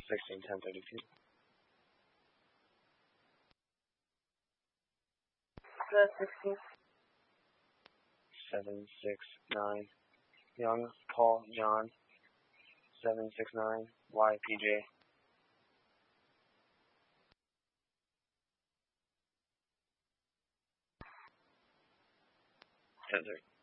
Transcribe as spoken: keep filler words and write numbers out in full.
sixteen ten thirty-two. The sixteen. seven six nine. Young Paul John. seven six nine. Y P J. ten thirty.